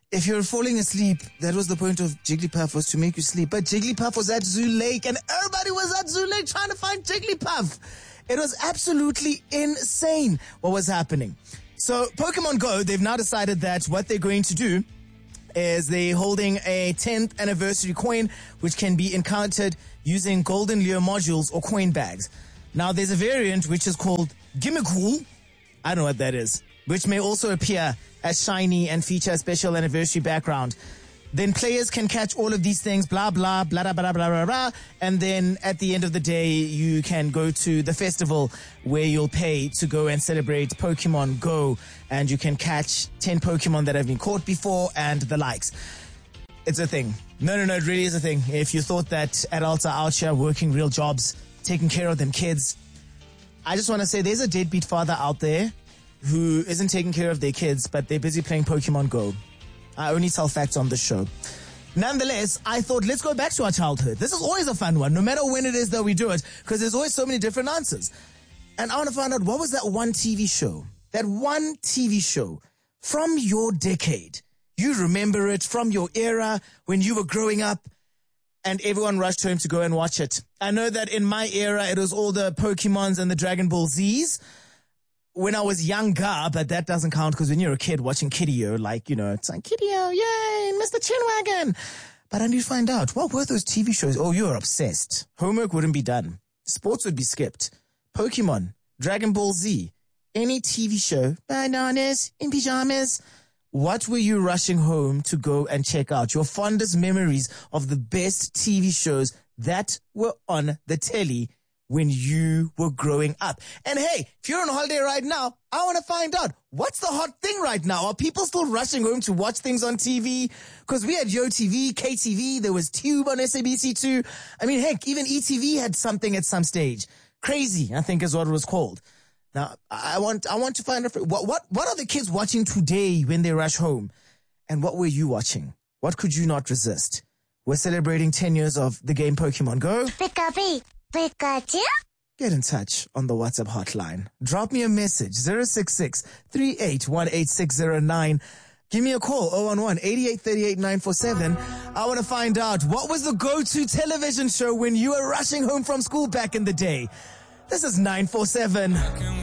if you're falling asleep, that was the point of Jigglypuff, was to make you sleep. But Jigglypuff was at Zoo Lake and everybody was at Zoo Lake trying to find Jigglypuff. It was absolutely insane what was happening. So Pokemon Go, they've now decided that what they're going to do is they're holding a 10th anniversary coin, which can be encountered using Golden Lure modules or coin bags. Now, there's a variant which is called Gimmicool. I don't know what that is, which may also appear as shiny and feature a special anniversary background. Then players can catch all of these things, blah, blah, blah, blah, blah, blah, blah, blah. And then at the end of the day, you can go to the festival where you'll pay to go and celebrate Pokemon Go. And you can catch 10 Pokemon that have been caught before and the likes. It's a thing. No, it really is a thing. If you thought that adults are out here working real jobs, taking care of them kids, I just want to say there's a deadbeat father out there who isn't taking care of their kids, but they're busy playing Pokemon Go. I only tell facts on this show. Nonetheless, I thought, let's go back to our childhood. This is always a fun one, no matter when it is that we do it, because there's always so many different answers. And I want to find out, what was that one TV show? That one TV show from your decade. You remember it from your era when you were growing up and everyone rushed home to go and watch it. I know that in my era, it was all the Pokemons and the Dragon Ball Zs. When I was younger, but that doesn't count because when you're a kid watching Kiddio, like, it's like, Kiddio, yay, Mr. Chinwagon. But I need to find out, what were those TV shows? Oh, you're obsessed. Homework wouldn't be done. Sports would be skipped. Pokemon, Dragon Ball Z, any TV show, bananas in pajamas. What were you rushing home to go and check out? Your fondest memories of the best TV shows that were on the telly when you were growing up. And hey, if you're on holiday right now, I want to find out, what's the hot thing right now? Are people still rushing home to watch things on TV? Because we had YoTV, KTV, there was Tube on SABC2. I mean, heck, even ETV had something at some stage. Crazy, I think is what it was called. Now, I want to find out, what are the kids watching today when they rush home? And what were you watching? What could you not resist? We're celebrating 10 years of the game Pokemon Go. Pikachu. Get in touch on the WhatsApp hotline. Drop me a message, 066-3818-609. Give me a call, 011-8838-947. I want to find out, what was the go-to television show when you were rushing home from school back in the day? This is 947.